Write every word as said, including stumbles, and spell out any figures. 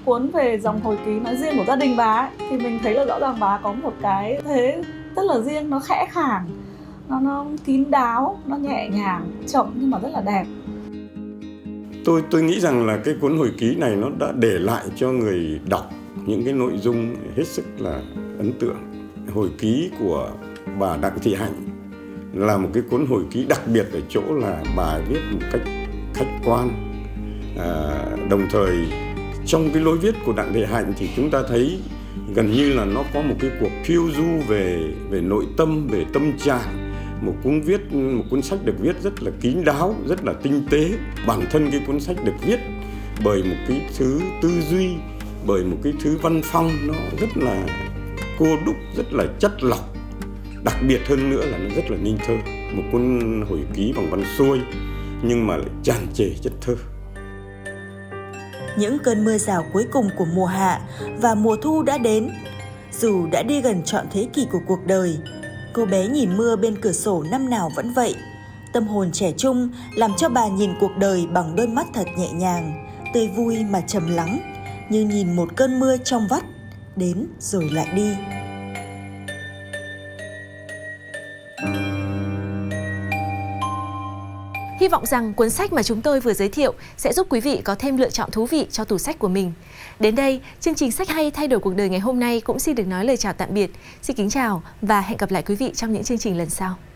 cuốn về dòng hồi ký nói riêng của gia đình bà ấy, thì mình thấy là rõ ràng bà có một cái thế rất là riêng, nó khẽ khàng, nó, nó kín đáo, nó nhẹ nhàng, chậm nhưng mà rất là đẹp. Tôi tôi nghĩ rằng là cái cuốn hồi ký này nó đã để lại cho người đọc những cái nội dung hết sức là ấn tượng. Hồi ký của bà Đặng Thị Hạnh là một cái cuốn hồi ký đặc biệt ở chỗ là bà viết một cách khách quan. À, đồng thời trong cái lối viết của Đặng Thị Hạnh thì chúng ta thấy gần như là nó có một cái cuộc phiêu du về về nội tâm, về tâm trạng. Một cuốn viết, một cuốn sách được viết rất là kín đáo, rất là tinh tế. Bản thân cái cuốn sách được viết bởi một cái thứ tư duy, bởi một cái thứ văn phong nó rất là cô đúc, rất là chất lọc. Đặc biệt hơn nữa là nó rất là nên thơ. Một cuốn hồi ký bằng văn xuôi nhưng mà lại tràn trề chất thơ. Những cơn mưa rào cuối cùng của mùa hạ và mùa thu đã đến. Dù đã đi gần trọn thế kỷ của cuộc đời, cô bé nhìn mưa bên cửa sổ năm nào vẫn vậy. Tâm hồn trẻ trung làm cho bà nhìn cuộc đời bằng đôi mắt thật nhẹ nhàng, tươi vui mà trầm lắng, như nhìn một cơn mưa trong vắt, đến rồi lại đi. Hy vọng rằng cuốn sách mà chúng tôi vừa giới thiệu sẽ giúp quý vị có thêm lựa chọn thú vị cho tủ sách của mình. Đến đây, chương trình Sách Hay Thay Đổi Cuộc Đời ngày hôm nay cũng xin được nói lời chào tạm biệt. Xin kính chào và hẹn gặp lại quý vị trong những chương trình lần sau.